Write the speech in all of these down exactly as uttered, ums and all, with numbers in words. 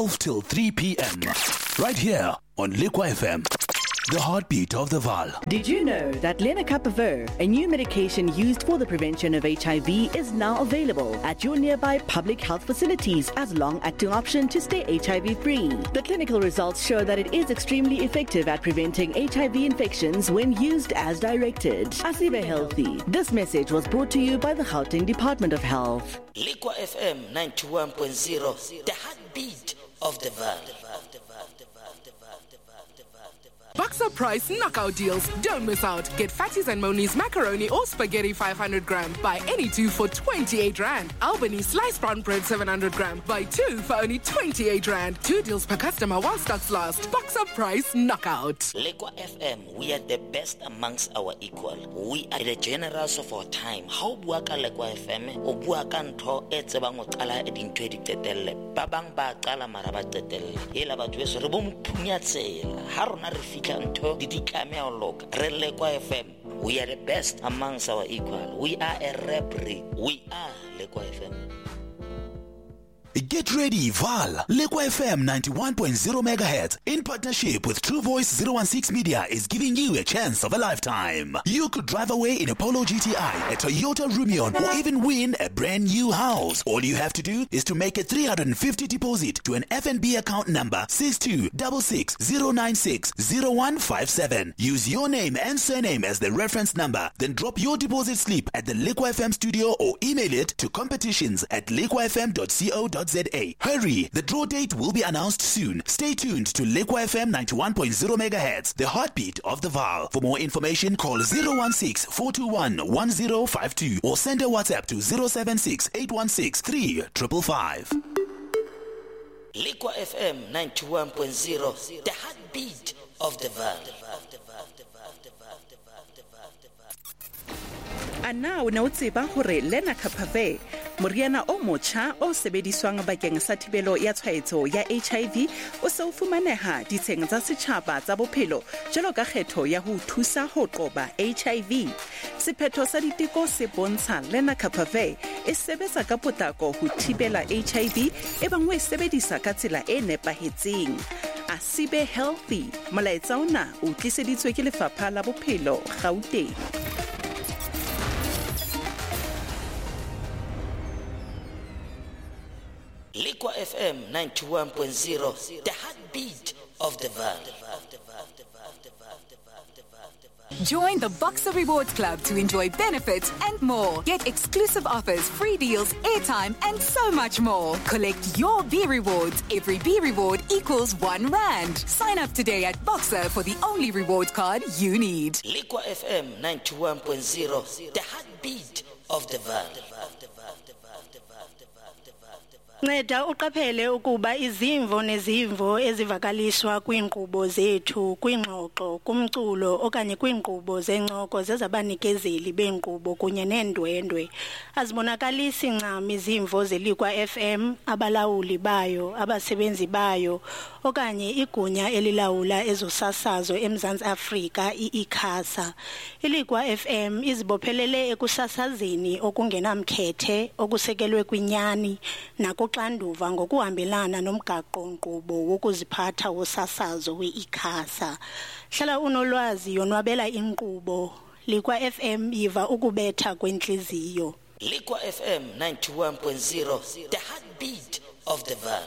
twelve till three p.m. right here on Liqua F M. The heartbeat of the Vaal. Did you know that lenacapavir, a new medication used for the prevention of H I V, is now available at your nearby public health facilities as long-acting option to stay H I V-free? The clinical results show that it is extremely effective at preventing H I V infections when used as directed. Asibe healthy. This message was brought to you by the Gauteng Department of Health. Liqua F M ninety-one point zero, the heartbeat of the Vaal. Boxer Price knockout deals. Don't miss out. Get Fatties and Moni's macaroni or spaghetti five hundred gram. Buy any two for twenty-eight rand. Albany sliced brown bread seven hundred gram. Buy two for only twenty-eight rand. Two deals per customer while stocks last. Boxer Price knockout. Liqua F M, we are the best amongst our equal. We are the generals of our time. How buaka Liqua F M? O buaka ntho e tsebang o qala e dintho di tetelle. Ba bang ba qala mara ba tetelle. Ela batho beso re bo mphunya tsela. Ha rona re Kanto, Didi Kameo Log, Liqua F M. We are the best amongst our equal. We are a rebri. We are Liqua F M. Get ready, Vaal. Liqua F M ninety-one point zero megahertz in partnership with True Voice zero one six Media is giving you a chance of a lifetime. You could drive away in a Polo G T I, a Toyota Rumion, or even win a brand new house. All you have to do is to make a three hundred fifty deposit to an F N B account number six two six six zero nine six zero one five seven. Use your name and surname as the reference number. Then drop your deposit slip at the Liqua F M studio or email it to competitions at liqua f m dot co dot z a. Hurry, the draw date will be announced soon. Stay tuned to Liqua F M ninety-one point zero megahertz, the heartbeat of the Vaal. For more information, call zero one six four two one one zero five two or send a WhatsApp to zero seven six eight one six three five five five. Liqua F M ninety-one point zero, the heartbeat of the Vaal. Ana o ne o tseba hore lenacapavir, moriana o motjha o sebediswang bakeng sa thibelo ya tshwaetso ya H I V, o se o fumaneha ditsheng tsa setjhaba tsa bophelo jalo ka kgetho ya ho thusa ho qoba H I V. Sephetho sa diteko se bontsha lenacapavir e sebetsa ka potlako ho thibela H I V e bang o e sebedisa ka tsela e nepahetseng. Asibe healthy. Molaetsa ona o tliseditswe ke Lefapha la Bophelo Gauteng. Liqua F M ninety-one point zero, the heartbeat of the Vaal. Join the Boxer Rewards Club to enjoy benefits and more. Get exclusive offers, free deals, airtime, and so much more. Collect your B rewards. Every B reward equals one rand. Sign up today at Boxer for the only rewards card you need. Liqua F M ninety-one point zero, the heartbeat of the Vaal. Nceda uqaphele ukuba izimvo nezimvo ezivakaliswa kwinkqubo zethu kwingxoxo kumculo okanye kwinkqubo zencoko zezabanikezeli benkqubo kunye neendwendwe azibonakalisi ncam izimvo zeLiqua F M, abalawuli bayo, abasebenzi bayo okanye igunya elilawula ezosasazo eMzantsi Afrika i-ICASA. iLiqua F M izibophelele ekusasazeni okungenamkhethe okusekelwe kwinyani nako xanduva ngokuhambelana nomgaqo-nkqubo wokuziphatha wosasazo we-ICASA. Hlala unolwazi yonwabela inkqubo. Liqua F M yiva ukubetha kwentliziyo. Liqua F M ninety-one point zero, the heartbeat of the Vaal.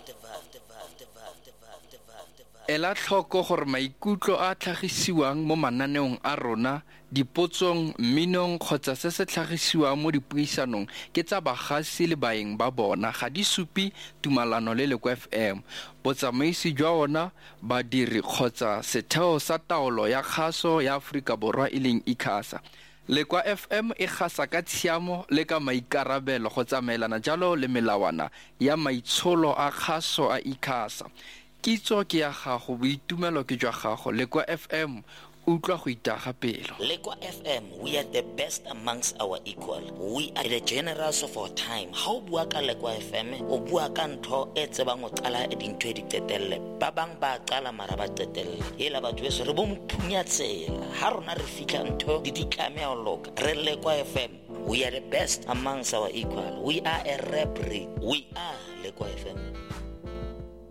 Ela tlhoko gore maikutlo a tlhagisiwang mo mananeong a rona, dipotsong, mminong kgotsa se se tlhagisiwang mo dipuisanong ke tsa bagasi le baeng ba bona ga di supi tumalano le Liqua F M. Botsamaisi jwa ona badiri kgotsa setheo sa taolo ya kgaso ya Afrika Borwa e leng ICASA. Liqua F M e gasa ka tshiamo le ka maikarabelo go tsamaelana jalo le melawana ya maitsholo a kgaso a ICASA. Kitso ke ya gago, boitumelo ke jwa gago. Liqua F M utlwa go itaga pelo. Liqua F M, we are the best amongst our equal. We are the generals of our time. Ha o bua ka Liqua F M, o bua ka ntho e tsebang o qala e dintho di tetelle. Ba bang ba qala mara ba tetelle. Ela batho beso re bo mphunya tsela. Ha rona re fitla ntho di ditlame o loka. Re Liqua F M, we are the best amongst our equal. We are a rebri. We are Liqua F M.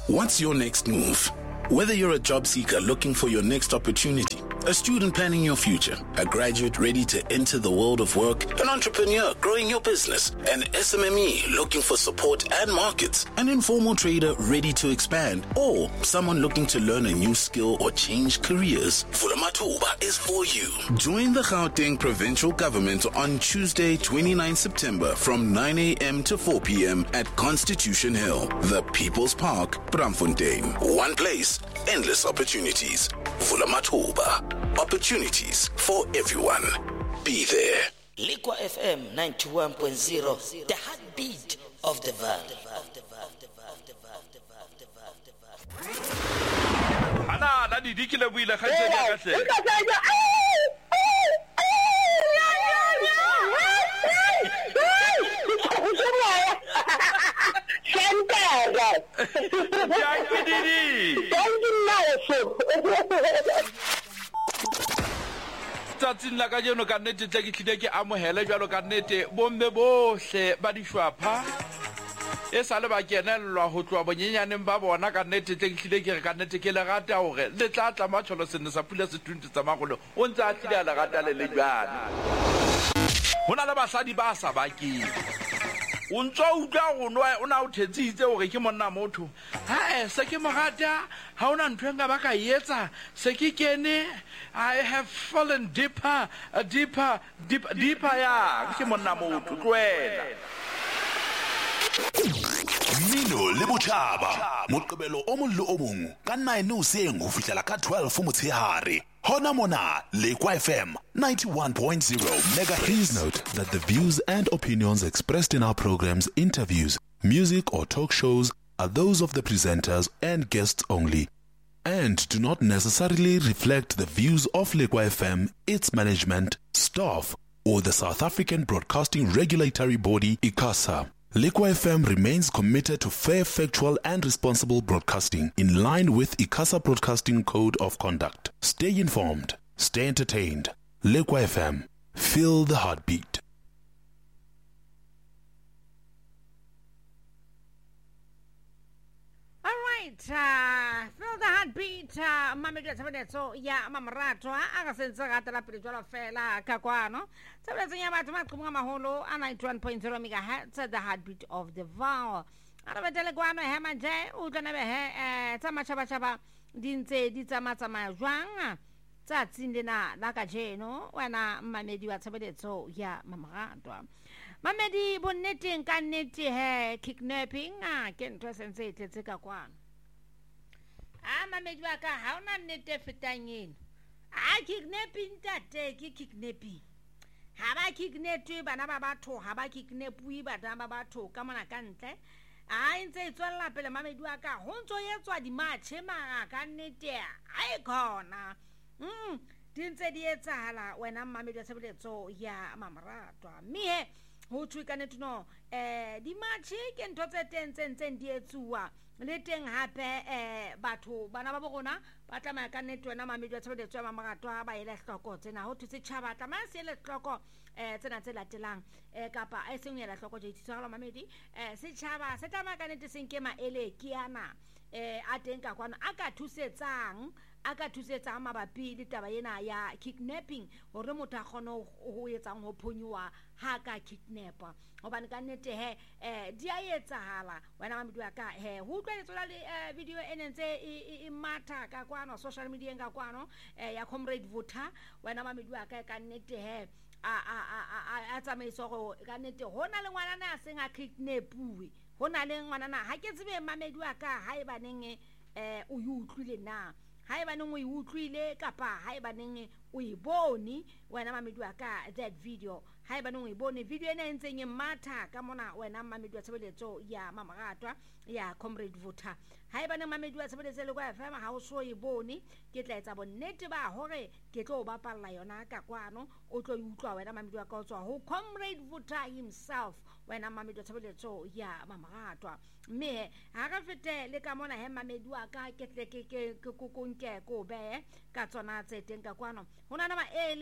What's your next move? Whether you're a job seeker looking for your next opportunity, a student planning your future, a graduate ready to enter the world of work, an entrepreneur growing your business, an S M M E looking for support and markets, an informal trader ready to expand, or someone looking to learn a new skill or change careers, Vulamathuba is for you. Join the Gauteng Provincial Government on Tuesday, the twenty-ninth of September from nine a.m. to four p.m. at Constitution Hill, the People's Park, Braamfontein. One place, endless opportunities. Vulamathuba. Opportunities for everyone. Be there. Liqua F M ninety-one point zero, the heartbeat of the valley. Ana la di dikile buile khatsenya ka hle. Ya kididi. Tsatsing la ka jeno ka nnete tse ke tlile ke amohele jwalo ka nnete bomme bohle ba dishwapha e sale ba kenellwa ho tloa bonyenyaneng ba bona ka nnete tse ke tlile ke re ka nnete ke le rata hore le tla tla matsholo sene sa pula se twenty tsa magolo o ntse a tlile le rata le le jwana hona le basadi ba sa bakeng o ntso utlwa go nwa o na o thetsitse hore ke monna motho ha se ke mogata ha ona ntwe nga ba ka yetsa se ke kene I have fallen deeper uh, deeper deeper deeper ya ke monna motho tloela Mino le Botjhaba Moqebelo o mong le o mong ka nine hoseng ho fihlela ka twelve motshehare hona mona Liqua F M ninety-one point zero megahertz. Please note that the views and opinions expressed in our programs, interviews, music or talk shows are those of the presenters and guests only and do not necessarily reflect the views of Liqua F M, its management, staff or the South African Broadcasting Regulatory Body ICASA. Liqua F M remains committed to fair, factual and responsible broadcasting in line with ICASA Broadcasting Code of Conduct. Stay informed, stay entertained. Liqua F M, feel the heartbeat. All right, uh, feel the heartbeat. Uh, Mama gets a so yeah, Mama Rato. I got sense I got the lapid jola fella Caquano. So let's say about Mama Holo and ninety-one point zero megahertz, the heartbeat of the vow. I don't tell Guano Hammer Jay, who can never hear Tamachaba Chaba, didn't say Ditamata Juan. That's in the na, like a jeno, when I made you at somebody so yeah, Mama Rato. Mamedi bonneting can knit hair, kidnapping, ah, can't trust and say it's a Caquan. Ah, Mamedi Waka, how not knit fitting. I kidnapping that take kidnapping. Have I kidnapped you, but I'm about to have I kidnapped we, but I'm about to come on a can't. I say it's all up, and Mamedi Waka, Honto yet what the match, him, I can't knit there. I call now. Hm, didn't say the Etala when I'm Mamedi so yeah, Mamma Rato. Me. Who can it know? Eh, the match can tot a ten cents and dear to uh, letting happy eh, but who Banabona, but I'm a canet to an amateur to the Chamamato by Electroco, and how to say Chabata, Massy Electroco, eh, Senatella Telang, eh, Capa, I sing Electroco, Salamamedi, eh, say Chava, Setama can to sing Kema Ele, Kiana, eh, I think I want Aka to say Sang. Aka to say Sama Bapi, the Tabayana, ya kidnapping, or Remota Hono, who is on Hopunua, Haka kidnapper. Obanganete, eh, Diaetahala, when I'm doing a hair, who can a video and say in Mata, Caquano, social media and Caquano, eh, a comrade voter, when I'm doing a canete hair. Ah, ah, ah, ah, I so canete, Honal one and I sing a kidnap pui. Honal one and I can see Mameduaka, Haibaning, eh, Uyu now. Haiba no we would really capa, Haiba ning we boni when I'm do a that video. Haiba no we boni video and saying mata, come on out when I'm mammy do a so yeah, Mamma Rata, yeah, comrade voter. Haiba no mammy do a somebody say, look at a house so you boni, get like about native hore, get over Palayona, Caquano, Otto Uto, when I'm do a call so who comrade voter himself when I'm mammy do a so yeah, Mamma Rata. Me, I got to let come on a hammer made do a guy get the cake, cocoon care, go bear, cats on that say, think a quano. Honana ele,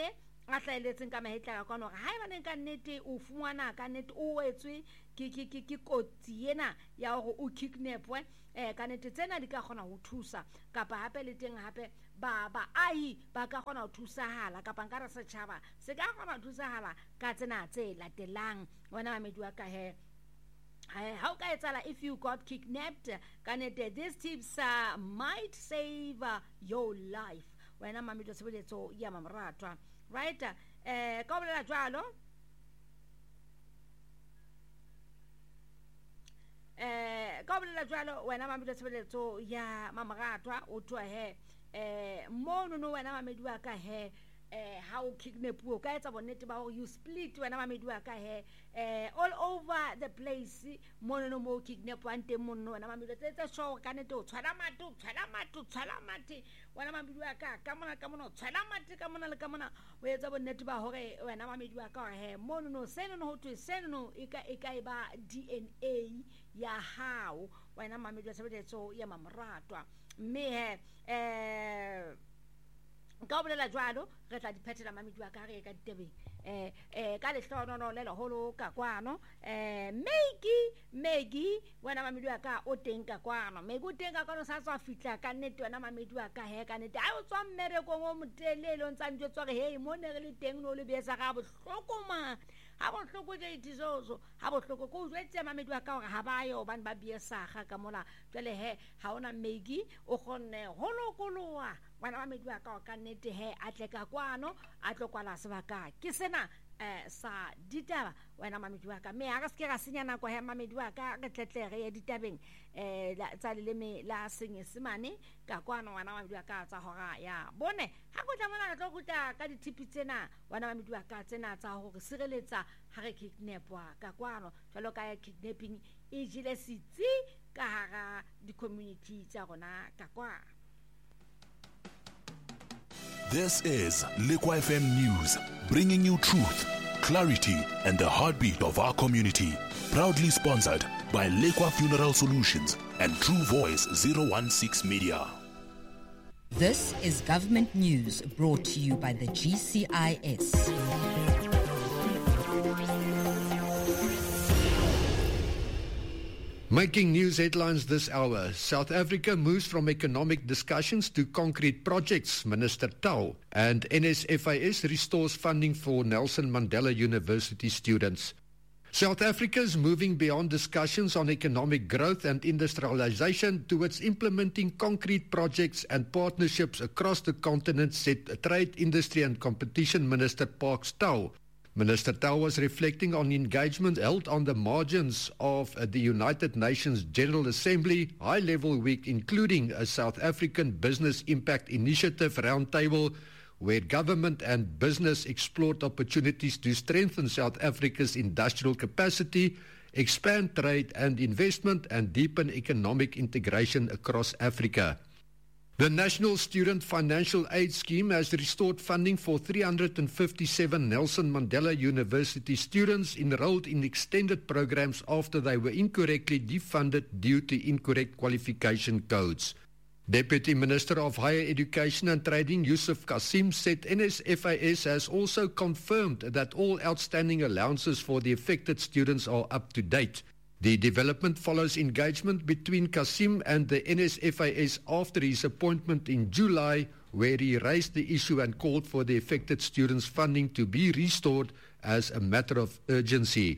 a hlaeletseng ka mahetla ka kwano ga e baneng ka nnete o fumana ka nnete o etswe ke ke ke ke kotsi ena ya go o kidnapwe eh ka nnete tsena di ka gona ho thusa kapa hape le teng hape ba ba ai ba ka gona ho thusahala kapa nka re setšhaba se ka gona ho thusahala ka tsena tse latelang wena mamedi wa ka he how ka etsala if you got kidnapped ka nnete these tips uh, might save uh, your life wena mamedi wa sebeletso ya Mamoratwa right eh ka bolela jwalo eh ka bolela jwalo wena mamedi wa sebeletso ya Mamoratwa o twa he eh mono no wena mamedi wa ka he eh how kidnap o ka etsa bonnete ba you split wena mamedi wa ka he eh all over the place mono no mo kidnap ante mono wena mamedi tsetsa show ka nete o tshwala matu tshwala matu tshwala mati wena mamedi wa ka ka mona ka mona tshwala mati ka mona le ka mona o etsa bonnete ba hore wena mamedi wa ka he mono no seno no ho twe seno no e ka e ka e ba D N A ya hao wena mamedi wa sebeletso ya Mamoratwa mme he eh ka bolela jwalo re tla diphethela mamedi wa ka re ka ditebeng eh eh ka le hlono no le holo ka kwano eh Megi Megi wena mamedi wa ka o teng ka kwano Megi o teng ka kwano sa tswa fitla ka nnete wena mamedi wa ka he ka nnete a o tswa mmereko mo motelelo ntsa ntse tswa re hey mo ne re le teng no le besa ga bohlokoma ha bohloko ke itizozo ha bohloko ko jwetse mamedi wa ka hore ha ba yo ban ba biesa ga ka mola jwale he ha ona Megi o khonne holokoloa wana mamedi wa ka ka nnete he a tle ka kwano a tlokwala sebaka ke sena eh sa ditaba wena mamedi wa ka me ha ka se ka senya nako he mamedi wa ka re tletlere ya ditabeng eh tsa le me la senyesemane ka kwano wana mamedi wa ka tsa hora ya bone ha go tla mona tlo kuta ka ditipi tsena wana mamedi wa ka tsena tsa ho re sireletsa ha re kidnapwa ka kwano jalo ka kidnapping e jile sitsi ka hara di community tsa rona ka kwa. This is Lekwa F M News, bringing you truth, clarity, and the heartbeat of our community. Proudly sponsored by Lekwa Funeral Solutions and True Voice zero one six Media. This is Government News brought to you by the G C I S. Making news headlines this hour. South Africa moves from economic discussions to concrete projects, Minister Tau. And N S F A S restores funding for Nelson Mandela University students. South Africa is moving beyond discussions on economic growth and industrialization towards implementing concrete projects and partnerships across the continent, said Trade, Industry and Competition Minister Parks Tau. Minister Tau was reflecting on engagement held on the margins of the United Nations General Assembly High-Level Week, including a South African Business Impact Initiative roundtable, where government and business explored opportunities to strengthen South Africa's industrial capacity, expand trade and investment, and deepen economic integration across Africa. The National Student Financial Aid Scheme has restored funding for three hundred fifty-seven Nelson Mandela University students enrolled in extended programs after they were incorrectly defunded due to incorrect qualification codes. Deputy Minister of Higher Education and Trading Yusuf Kasim said N S F A S has also confirmed that all outstanding allowances for the affected students are up to date. The development follows engagement between Kasim and the N S F A S after his appointment in July, where he raised the issue and called for the affected students' funding to be restored as a matter of urgency.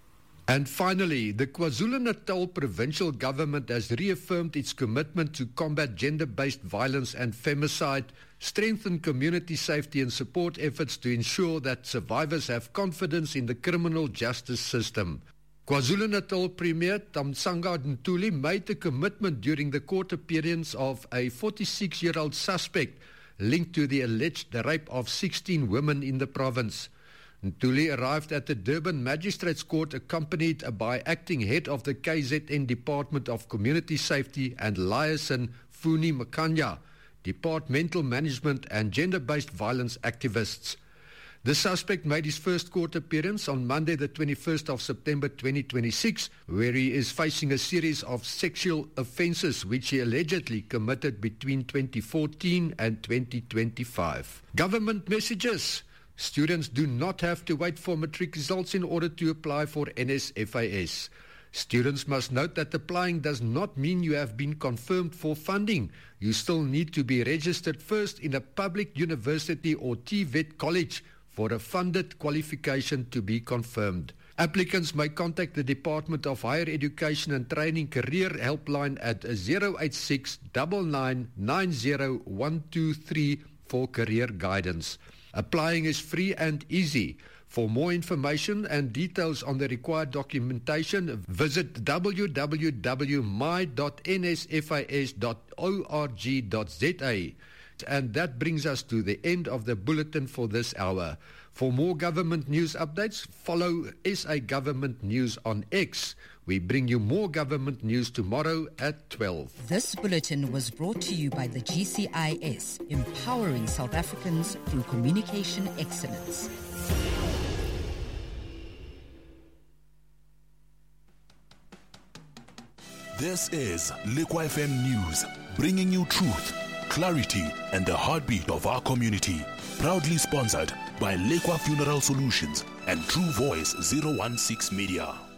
And finally, the KwaZulu-Natal provincial government has reaffirmed its commitment to combat gender-based violence and femicide, strengthen community safety and support efforts to ensure that survivors have confidence in the criminal justice system. KwaZulu-Natal Premier Thamsanqa Ntuli made the commitment during the court appearance of a forty-six-year-old suspect linked to the alleged rape of sixteen women in the province. Ntuli arrived at the Durban Magistrates Court accompanied by acting head of the K Z N Department of Community Safety and liaison Funi Makanya, departmental management and gender-based violence activists. The suspect made his first court appearance on Monday the twenty-first of September twenty twenty-six, where he is facing a series of sexual offences which he allegedly committed between twenty fourteen and twenty twenty-five. Government messages. Students do not have to wait for matric results in order to apply for N S F A S. Students must note that applying does not mean you have been confirmed for funding. You still need to be registered first in a public university or T V E T college for a funded qualification to be confirmed. Applicants may contact the Department of Higher Education and Training Career Helpline at zero eight six nine nine nine zero one two three for career guidance. Applying is free and easy. For more information and details on the required documentation, visit w w w dot my dot n s f a s dot org dot z a. And that brings us to the end of the bulletin for this hour. For more government news updates, follow S A Government News on X. We bring you more government news tomorrow at twelve. This bulletin was brought to you by the G C I S, empowering South Africans through communication excellence. This is Liqua F M News, bringing you truth, clarity, and the heartbeat of our community. Proudly sponsored by Liqua Funeral Solutions and True Voice zero one six Media.